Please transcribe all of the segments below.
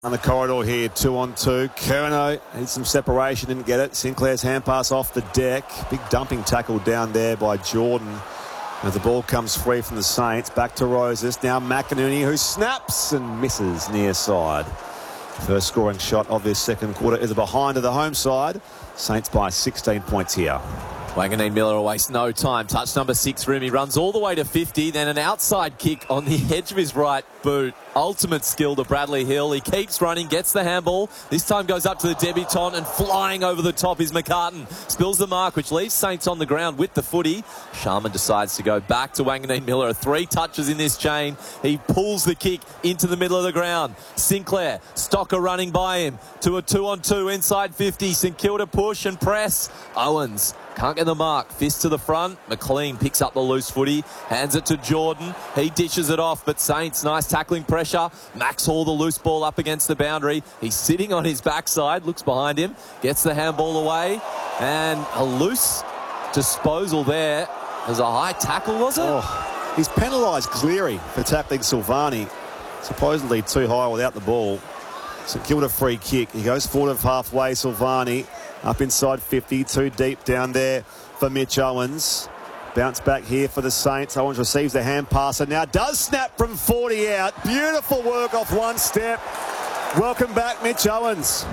On the corridor here, 2-on-2. Curnow needs some separation, didn't get it. Sinclair's hand pass off the deck. Big dumping tackle down there by Jordan. As the ball comes free from the Saints, back to Roses. Now McInerney, who snaps and misses near side. First scoring shot of this second quarter is a behind to the home side. Saints by 16 points here. Wanganeen Miller wastes no time. Touch number 6 for him. He runs all the way to 50. Then an outside kick on the edge of his right boot. Ultimate skill to Bradley Hill. He keeps running, gets the handball. This time goes up to the debutant, and flying over the top is McCartan. Spills the mark, which leaves Saints on the ground with the footy. Sharman decides to go back to Wanganeen Miller. 3 touches in this chain. He pulls the kick into the middle of the ground. Sinclair, Stocker running by him to a 2-on-2 inside 50. St Kilda push and press. Owens can't get the mark. Fist to the front. McLean picks up the loose footy. Hands it to Jordan. He dishes it off, but Saints, nice tackling pressure. Max Hall, the loose ball up against the boundary. He's sitting on his backside. Looks behind him. Gets the handball away. And a loose disposal there. There's a high tackle, was it? Oh, he's penalised Cleary for tackling Silvani. Supposedly too high without the ball. St Kilda free kick. He goes forward of halfway. Silvani up inside 50, too deep down there for Mitch Owens. Bounce back here for the Saints. Owens receives the hand pass and now does snap from 40 out. Beautiful work off one step. Welcome back, Mitch Owens.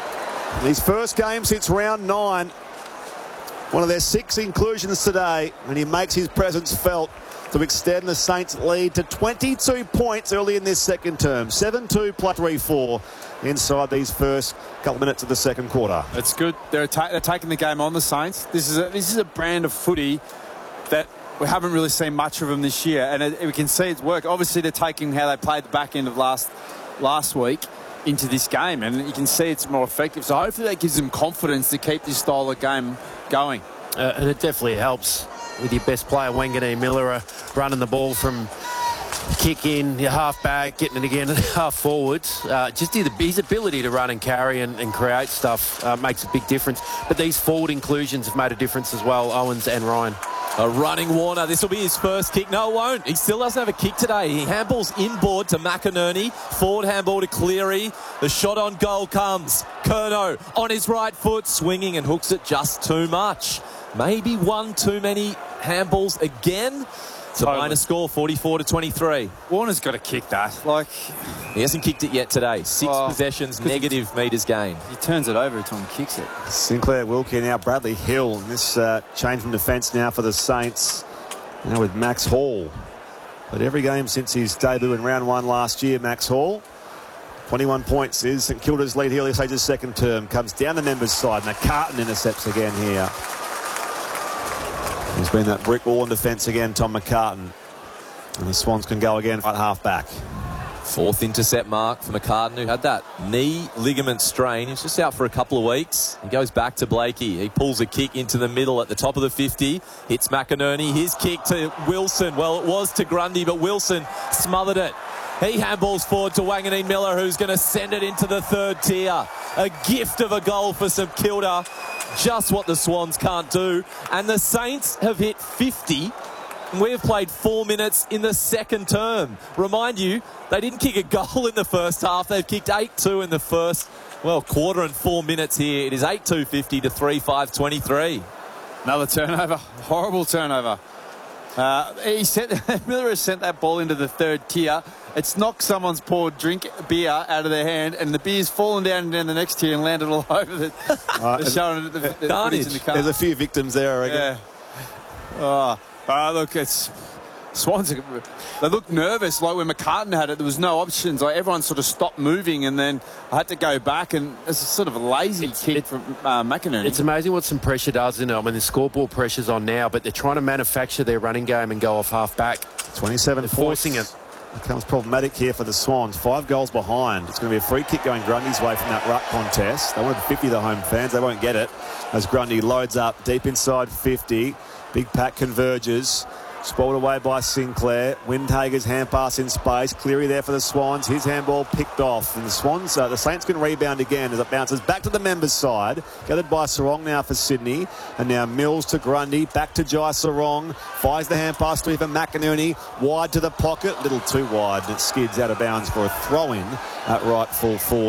His first game since round 9. One of their 6 inclusions today, and he makes his presence felt to extend the Saints' lead to 22 points early in this second term. 7-2 plus 3-4 inside these first couple of minutes of the second quarter. It's good. They're taking the game on, the Saints. This is a brand of footy that we haven't really seen much of them this year, and we can see it's work. Obviously, they're taking how they played the back end of last week into this game, and you can see it's more effective. So hopefully that gives them confidence to keep this style of game going. And it definitely helps with your best player, Wanganeen Miller, running the ball from kick in, your half back, getting it again at half forwards. Just his ability to run and carry and create stuff makes a big difference. But these forward inclusions have made a difference as well, Owens and Ryan. A running Warner. This will be his first kick. No, it won't. He still doesn't have a kick today. He handballs inboard to McInerney. Forward handball to Cleary. The shot on goal comes. Curnow on his right foot, swinging and hooks it just too much. Maybe one too many handballs again. It's a minor score, 44-23. Warner's got to kick that. He hasn't kicked it yet today. 6 possessions, negative metres gained. He turns it over every time he kicks it. Sinclair, Wilkie, now Bradley Hill. And this change from defence now for the Saints. Now with Max Hall. But every game since his debut in round 1 last year, Max Hall. 21 points is St Kilda's lead here. This is second term. Comes down the members' side. McCartan intercepts again here. He's been that brick wall in defence again, Tom McCartan. And the Swans can go again at half back. 4th intercept mark for McCartan, who had that knee ligament strain. He's just out for a couple of weeks. He goes back to Blakey. He pulls a kick into the middle at the top of the 50. Hits McInerney. His kick to Wilson. Well, it was to Grundy, but Wilson smothered it. He handballs forward to Wanganeen Miller, who's going to send it into the 3rd tier. A gift of a goal for St Kilda. Just what the Swans can't do. And the Saints have hit 50. And we have played 4 minutes in the second term. Remind you, they didn't kick a goal in the first half. They've kicked 8-2 in the first, quarter and 4 minutes here. It is 8-2 50 to 3-5 23. Another turnover. Horrible turnover. Miller has sent that ball into the 3rd tier. It's knocked someone's poured beer out of their hand, and the beer's fallen down the next tier and landed all over the shoulder of the in the car. There's a few victims there, I reckon. Yeah. Look, it's Swans. They look nervous. Like when McCartan had it, there was no options. Everyone sort of stopped moving, and then I had to go back, and it's a sort of a lazy kick from McInerney. It's amazing what some pressure does, isn't it? I mean, the scoreboard pressure's on now, but they're trying to manufacture their running game and go off half back. 27 points. Forcing it. Becomes problematic here for the Swans. 5 goals behind. It's going to be a free kick going Grundy's way from that ruck contest. They wanted 50, the home fans. They won't get it as Grundy loads up deep inside 50. Big pack converges. Spoiled away by Sinclair. Windhager's hand pass in space. Cleary there for the Swans. His handball picked off. And the Swans, the Saints can rebound again as it bounces back to the members' side. Gathered by Sarong now for Sydney. And now Mills to Grundy. Back to Jai Sarong. Fires the hand pass through for McInerney. Wide to the pocket. A little too wide. And it skids out of bounds for a throw-in at right full forward.